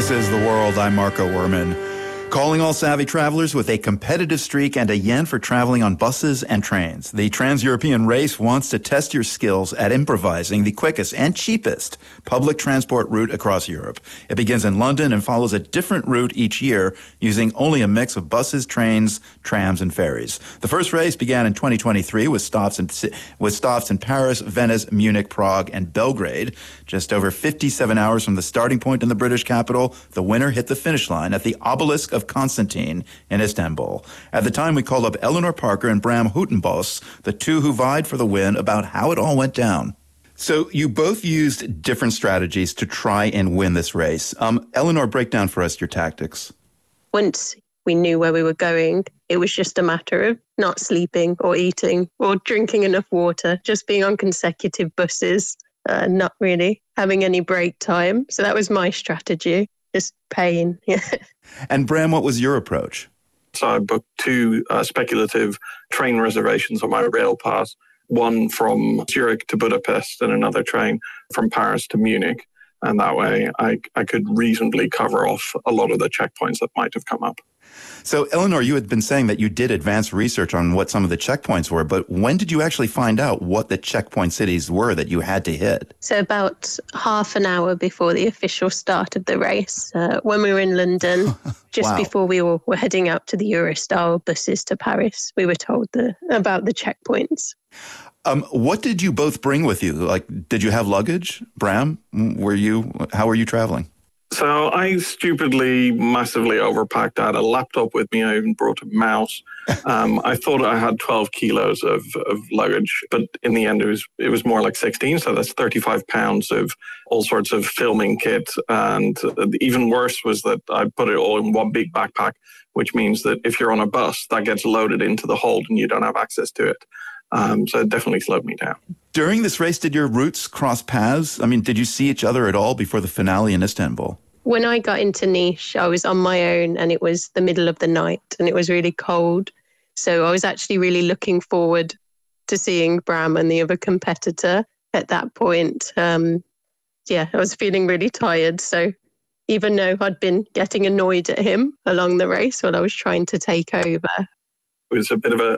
This is The World. I'm Marco Werman. Calling all savvy travelers with a competitive streak and a yen for traveling on buses and trains. The Trans-European Race wants to test your skills at improvising the quickest and cheapest public transport route across Europe. It begins in London and follows a different route each year using only a mix of buses, trains, trams, and ferries. The first race began in 2023 with stops in Paris, Venice, Munich, Prague, and Belgrade. Just over 57 hours from the starting point in the British capital, the winner hit the finish line at the Obelisk of Constantine in Istanbul. At the time, we called up Eleanor Parker and Bram Houtenbos, the two who vied for the win, about how it all went down. So you both used different strategies to try and win this race. Eleanor, break down for us your tactics. Once we knew where we were going, it was just a matter of not sleeping or eating or drinking enough water, just being on consecutive buses, not really having any break time. So that was my strategy. Just pain. And Bram, what was your approach? So I booked two speculative train reservations on my rail pass, one from Zurich to Budapest and another train from Paris to Munich. And that way I could reasonably cover off a lot of the checkpoints that might have come up. So, Eleanor, you had been saying that you did advanced research on what some of the checkpoints were, but when did you actually find out what the checkpoint cities were that you had to hit? So about half an hour before the official start of the race, when we were in London, just Wow. before we were heading out to the Eurostar buses to Paris, we were told about the checkpoints. What did you both bring with you? Like, did you have luggage? Bram, how were you traveling? So I stupidly, massively overpacked. I had a laptop with me. I even brought a mouse. I thought I had 12 kilos of luggage, but in the end it was more like 16. So that's 35 pounds of all sorts of filming kit. And even worse was that I put it all in one big backpack, which means that if you're on a bus, that gets loaded into the hold and you don't have access to it. So it definitely slowed me down. During this race, did your routes cross paths? I mean, did you see each other at all before the finale in Istanbul? When I got into Nice, I was on my own and it was the middle of the night and it was really cold. So I was actually really looking forward to seeing Bram and the other competitor at that point. I was feeling really tired. So even though I'd been getting annoyed at him along the race while I was trying to take over. It was a bit of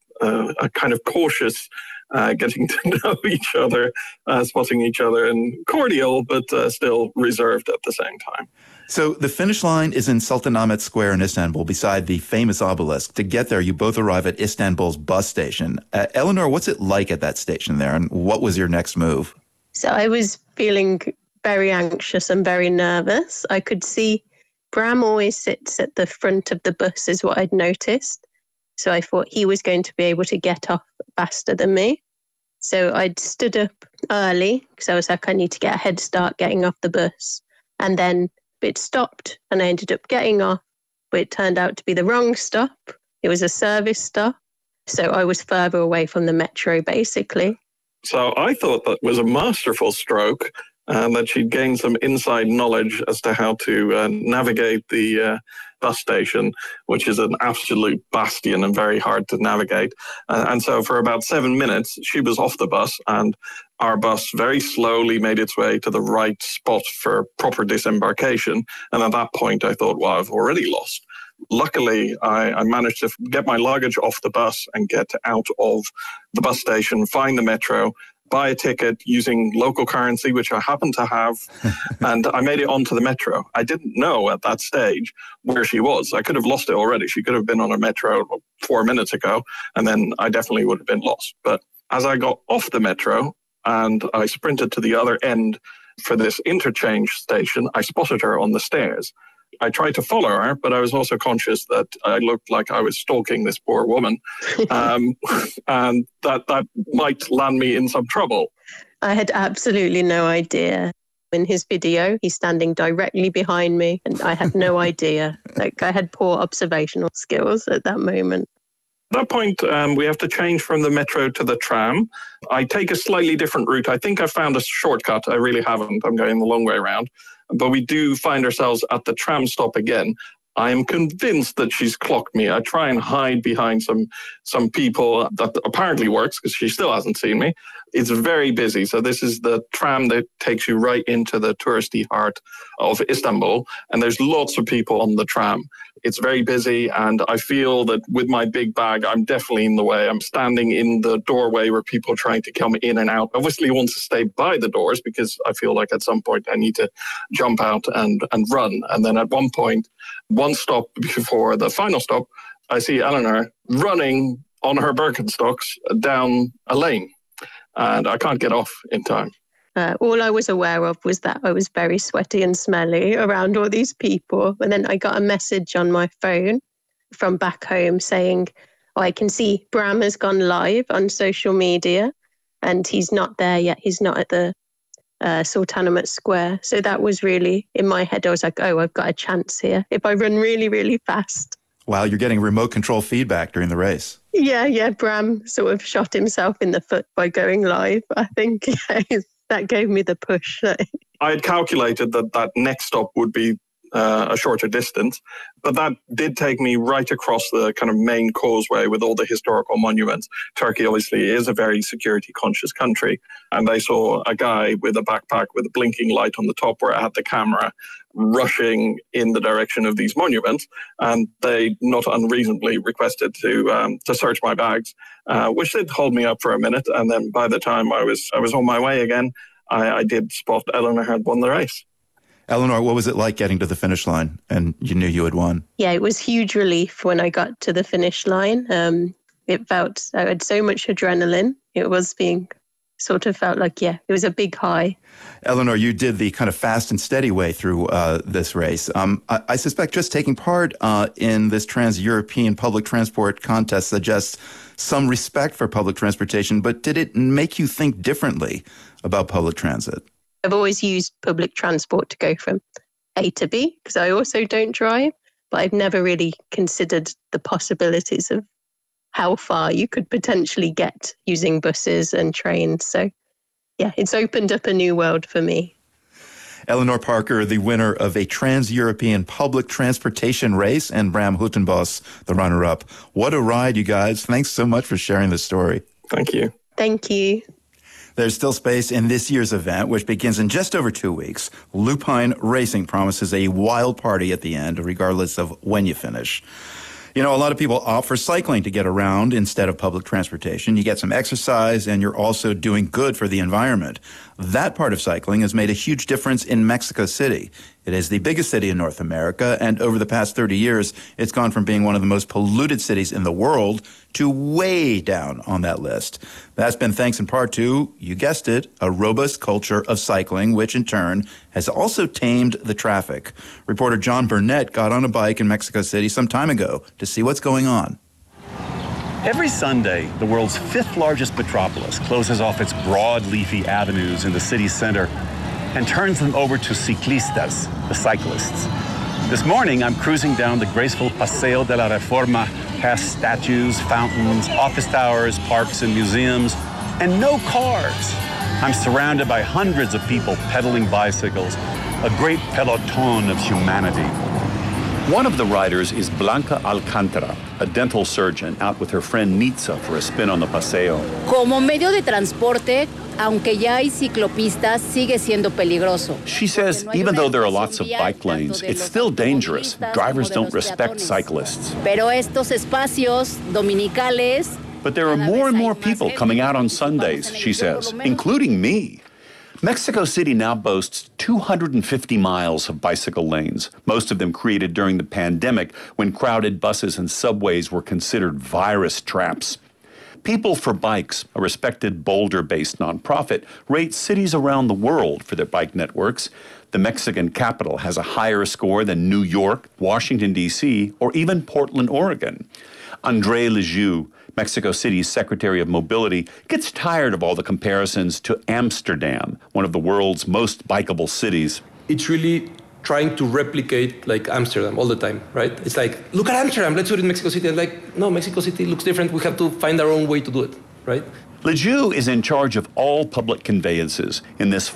a kind of cautious getting to know each other, spotting each other, and cordial, but still reserved at the same time. So the finish line is in Sultanahmet Square in Istanbul, beside the famous obelisk. To get there, you both arrive at Istanbul's bus station. Eleanor, what's it like at that station there, and what was your next move? So I was feeling very anxious and very nervous. I could see Bram always sits at the front of the bus, is what I'd noticed. So I thought he was going to be able to get off faster than me. So I'd stood up early because I was like, I need to get a head start getting off the bus. And then it stopped and I ended up getting off, but it turned out to be the wrong stop. It was a service stop. So I was further away from the metro, basically. So I thought that was a masterful stroke, and that she'd gained some inside knowledge as to how to navigate the bus station, which is an absolute bastion and very hard to navigate. And so for about 7 minutes, she was off the bus, and our bus very slowly made its way to the right spot for proper disembarkation. And at that point, I thought, well, I've already lost. Luckily, I managed to get my luggage off the bus and get out of the bus station, find the metro, buy a ticket using local currency, which I happen to have, and I made it onto the metro. I didn't know at that stage where she was. I could have lost it already. She could have been on a metro 4 minutes ago, and then I definitely would have been lost. But as I got off the metro and I sprinted to the other end for this interchange station, I spotted her on the stairs. I tried to follow her, but I was also conscious that I looked like I was stalking this poor woman, and that might land me in some trouble. I had absolutely no idea. In his video, he's standing directly behind me, and I had no idea. Like, I had poor observational skills at that moment. At that point, we have to change from the metro to the tram. I take a slightly different route. I think I found a shortcut. I really haven't. I'm going the long way around. But we do find ourselves at the tram stop again. I am convinced that she's clocked me. I try and hide behind some people. That apparently works because she still hasn't seen me. It's very busy. So this is the tram that takes you right into the touristy heart of Istanbul. And there's lots of people on the tram. It's very busy. And I feel that with my big bag, I'm definitely in the way. I'm standing in the doorway where people are trying to come in and out. Obviously, I want to stay by the doors because I feel like at some point I need to jump out and run. And then at one point, one stop before the final stop, I see Eleanor running on her Birkenstocks down a lane. And I can't get off in time. All I was aware of was that I was very sweaty and smelly around all these people. And then I got a message on my phone from back home saying, I can see Bram has gone live on social media and he's not there yet. He's not at the Sultanahmet Square. So that was really, in my head, I was like, oh, I've got a chance here if I run really, really fast. Wow, you're getting remote control feedback during the race. Yeah. Bram sort of shot himself in the foot by going live. I think that gave me the push. I had calculated that next stop would be a shorter distance, but that did take me right across the kind of main causeway with all the historical monuments. Turkey obviously is a very security conscious country, and they saw a guy with a backpack with a blinking light on the top where I had the camera rushing in the direction of these monuments, and they not unreasonably requested to search my bags, which did hold me up for a minute. And then by the time I was on my way again, I did spot Eleanor had won the race. Eleanor, what was it like getting to the finish line and you knew you had won? Yeah, it was huge relief when I got to the finish line. It felt, I had so much adrenaline. It felt like, it was a big high. Eleanor, you did the kind of fast and steady way through this race. I suspect just taking part in this Trans-European public transport contest suggests some respect for public transportation, but did it make you think differently about public transit? I've always used public transport to go from A to B because I also don't drive, but I've never really considered the possibilities of how far you could potentially get using buses and trains. So, it's opened up a new world for me. Eleanor Parker, the winner of a Trans-European public transportation race, and Bram Hootenbos, the runner-up. What a ride, you guys. Thanks so much for sharing this story. Thank you. Thank you. There's still space in this year's event, which begins in just over 2 weeks. Lupine Racing promises a wild party at the end, regardless of when you finish. You know, a lot of people opt for cycling to get around instead of public transportation. You get some exercise and you're also doing good for the environment. That part of cycling has made a huge difference in Mexico City. It is the biggest city in North America, and over the past 30 years, it's gone from being one of the most polluted cities in the world to way down on that list. That's been thanks in part to, you guessed it, a robust culture of cycling, which in turn has also tamed the traffic. Reporter John Burnett got on a bike in Mexico City some time ago to see what's going on. Every Sunday, the world's fifth largest metropolis closes off its broad, leafy avenues in the city center and turns them over to ciclistas, the cyclists. This morning, I'm cruising down the graceful Paseo de la Reforma, past statues, fountains, office towers, parks, and museums, and no cars. I'm surrounded by hundreds of people pedaling bicycles, a great peloton of humanity. One of the riders is Blanca Alcántara, a dental surgeon out with her friend Nitza for a spin on the paseo. Como medio de transporte, aunque ya hay ciclopistas, sigue siendo peligroso. She says even though there are lots of bike lanes, it's still dangerous. Drivers don't respect cyclists. Pero estos espacios dominicales. But there are more and more people coming out on Sundays, she says, including me. Mexico City now boasts 250 miles of bicycle lanes, most of them created during the pandemic when crowded buses and subways were considered virus traps. People for Bikes, a respected Boulder-based nonprofit, rates cities around the world for their bike networks. The Mexican capital has a higher score than New York, Washington, D.C., or even Portland, Oregon. André Lejeune, Mexico City's Secretary of Mobility, gets tired of all the comparisons to Amsterdam, one of the world's most bikeable cities. It's really trying to replicate like Amsterdam all the time, right? It's like, look at Amsterdam, let's do it in Mexico City. And like, no, Mexico City looks different. We have to find our own way to do it, right? Lejeune is in charge of all public conveyances in this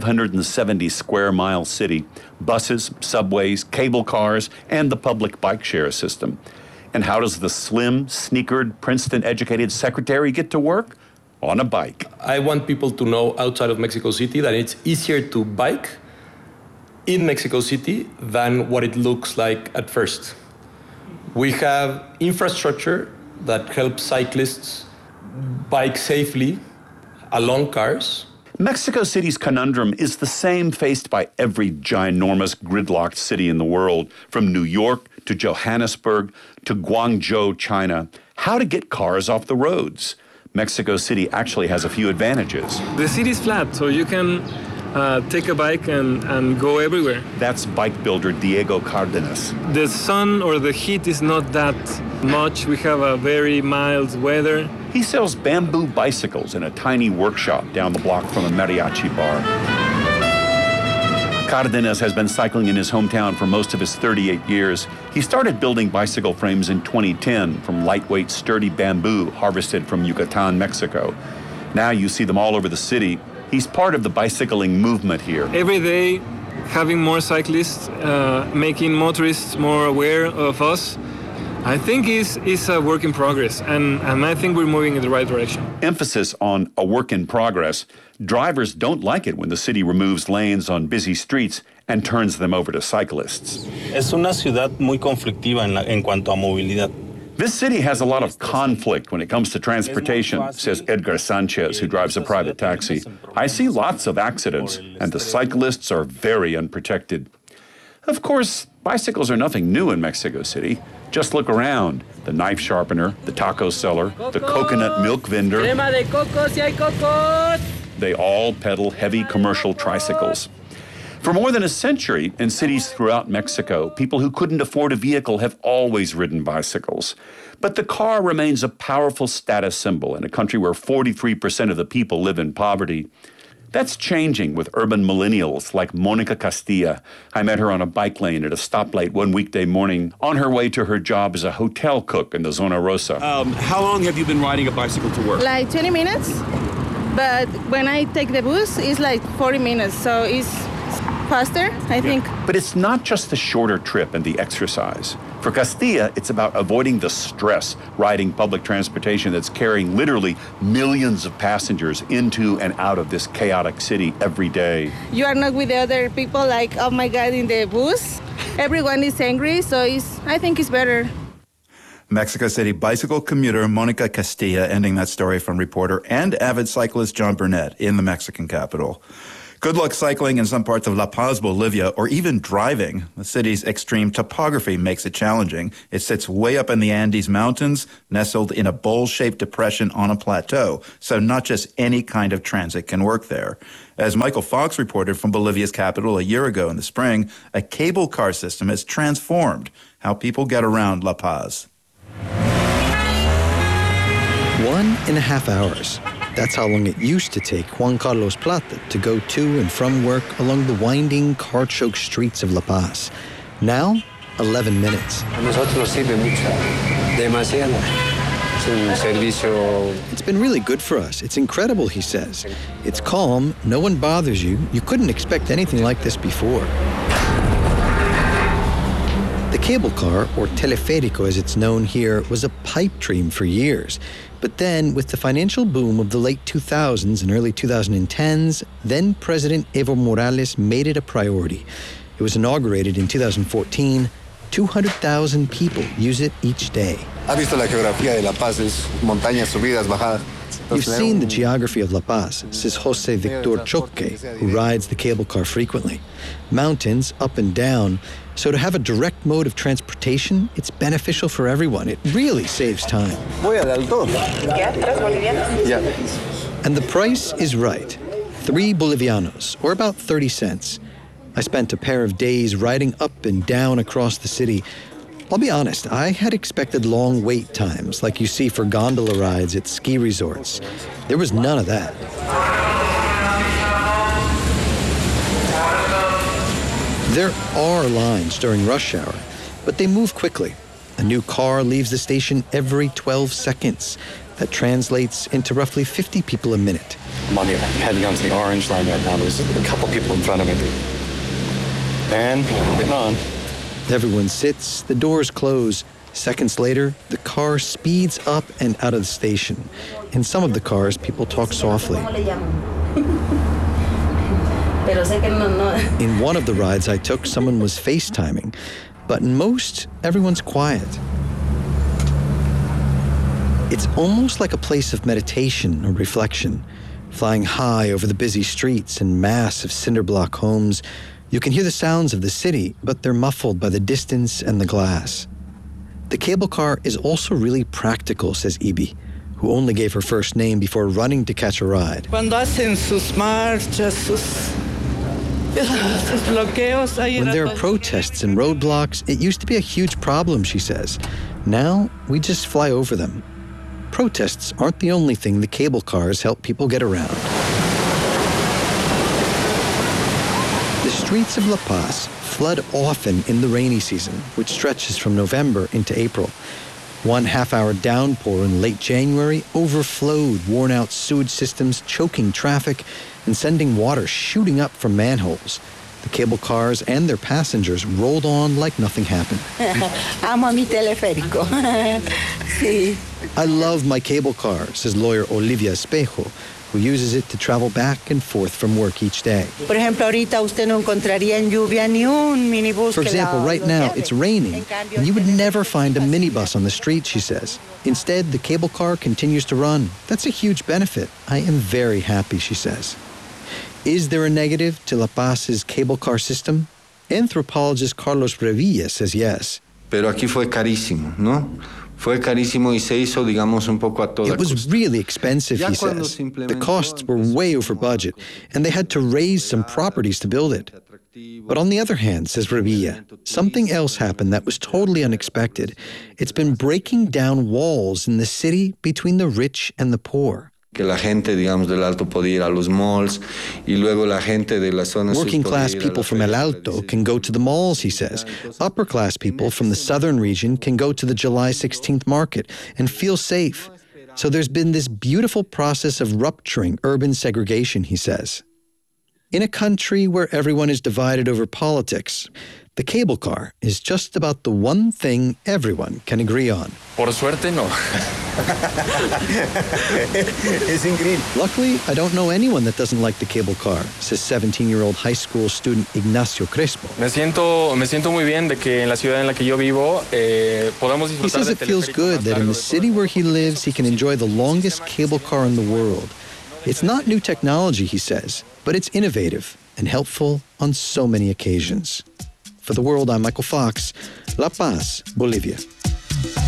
570 square mile city, buses, subways, cable cars, and the public bike share system. And how does the slim, sneakered, Princeton-educated secretary get to work? on a bike. I want people to know outside of Mexico City that it's easier to bike in Mexico City than what it looks like at first. We have infrastructure that helps cyclists bike safely along cars. Mexico City's conundrum is the same faced by every ginormous gridlocked city in the world, from New York to Johannesburg to Guangzhou, China. How to get cars off the roads. Mexico City actually has a few advantages. The city's flat, so you can take a bike and go everywhere. That's bike builder Diego Cardenas. The sun or the heat is not that much. We have a very mild weather. He sells bamboo bicycles in a tiny workshop down the block from a mariachi bar. Cardenas has been cycling in his hometown for most of his 38 years. He started building bicycle frames in 2010 from lightweight, sturdy bamboo harvested from Yucatan, Mexico. Now you see them all over the city. He's part of the bicycling movement here. Every day, having more cyclists, making motorists more aware of us, I think is a work in progress, and I think we're moving in the right direction. Emphasis on a work in progress. Drivers don't like it when the city removes lanes on busy streets and turns them over to cyclists. Es una ciudad muy conflictiva en cuanto a movilidad. This city has a lot of conflict when it comes to transportation, says Edgar Sanchez, who drives a private taxi. I see lots of accidents, and the cyclists are very unprotected. Of course, bicycles are nothing new in Mexico City. Just look around. The knife sharpener, the taco seller, the coconut milk vendor. Crema de coco, si hay cocos. They all pedal heavy commercial tricycles. For more than a century, in cities throughout Mexico, people who couldn't afford a vehicle have always ridden bicycles. But the car remains a powerful status symbol in a country where 43% of the people live in poverty. That's changing with urban millennials like Monica Castilla. I met her on a bike lane at a stoplight one weekday morning on her way to her job as a hotel cook in the Zona Rosa. How long have you been riding a bicycle to work? Like 20 minutes, but when I take the bus, it's like 40 minutes, so it's faster, I think. But it's not just the shorter trip and the exercise. For Castilla, it's about avoiding the stress riding public transportation that's carrying literally millions of passengers into and out of this chaotic city every day. You are not with the other people like, oh my God, in the bus. Everyone is angry, so I think it's better. Mexico City bicycle commuter Monica Castilla ending that story from reporter and avid cyclist John Burnett in the Mexican capital. Good luck cycling in some parts of La Paz, Bolivia, or even driving. The city's extreme topography makes it challenging. It sits way up in the Andes Mountains, nestled in a bowl-shaped depression on a plateau, so not just any kind of transit can work there. As Michael Fox reported from Bolivia's capital a year ago in the spring, a cable car system has transformed how people get around La Paz. 1.5 hours. That's how long it used to take Juan Carlos Plata to go to and from work along the winding, car-choked streets of La Paz. Now, 11 minutes. It's been really good for us. It's incredible, he says. It's calm, no one bothers you. You couldn't expect anything like this before. The cable car, or teleférico as it's known here, was a pipe dream for years. But then, with the financial boom of the late 2000s and early 2010s, then President Evo Morales made it a priority. It was inaugurated in 2014. 200,000 people use it each day. You've seen the geography of La Paz, says Jose Victor Choque, who rides the cable car frequently. Mountains, up and down. So to have a direct mode of transportation, it's beneficial for everyone. It really saves time. And the price is right. 3 bolivianos, or about 30 cents. I spent a pair of days riding up and down across the city. I'll be honest, I had expected long wait times like you see for gondola rides at ski resorts. There was none of that. There are lines during rush hour, but they move quickly. A new car leaves the station every 12 seconds. That translates into roughly 50 people a minute. I'm heading onto the orange line right now. There's a couple people in front of me. And getting on. Everyone sits, the doors close. Seconds later, the car speeds up and out of the station. In some of the cars, people talk softly. In one of the rides I took, someone was FaceTiming, but in most, everyone's quiet. It's almost like a place of meditation or reflection. Flying high over the busy streets and massive cinder block homes, you can hear the sounds of the city, but they're muffled by the distance and the glass. The cable car is also really practical, says Ibi, who only gave her first name before running to catch a ride. When there are protests and roadblocks, it used to be a huge problem, she says. Now, we just fly over them. Protests aren't the only thing the cable cars help people get around. The streets of La Paz flood often in the rainy season, which stretches from November into April. One half-hour downpour in late January overflowed worn-out sewage systems, choking traffic and sending water shooting up from manholes. The cable cars and their passengers rolled on like nothing happened. Amo mi teleférico. Sí. I love my cable car, says lawyer Olivia Espejo, who uses it to travel back and forth from work each day. Por ejemplo, ahorita usted no encontraría en lluvia ni un minibús. For example, right now it's raining, and you would never find a minibus on the street, she says. Instead, the cable car continues to run. That's a huge benefit. I am very happy, she says. Is there a negative to La Paz's cable car system? Anthropologist Carlos Revilla says yes. Pero aquí fue carísimo, ¿no? Fue carísimo y se hizo, digamos, un poco a toda costa. It was really expensive, he says. The costs were way over budget, and they had to raise some properties to build it. But on the other hand, says Revilla, something else happened that was totally unexpected. It's been breaking down walls in the city between the rich and the poor. Que la gente, digamos, del Alto podía ir a los malls, y luego la gente de la zona sur. Working-class people from El Alto can go to the malls, he says. Upper-class people from the southern region can go to the July 16th market and feel safe. So there's been this beautiful process of rupturing urban segregation, he says. In a country where everyone is divided over politics, the cable car is just about the one thing everyone can agree on. Por suerte, no. Es increíble. Luckily, I don't know anyone that doesn't like the cable car, says 17-year-old high school student Ignacio Crespo. Me siento muy bien de que en la ciudad en la que yo vivo podamos disfrutar. He says it feels good that in the city where he lives, he can enjoy the longest cable car in the world. It's not new technology, he says, but it's innovative and helpful on so many occasions. For The World, I'm Michael Fox, La Paz, Bolivia.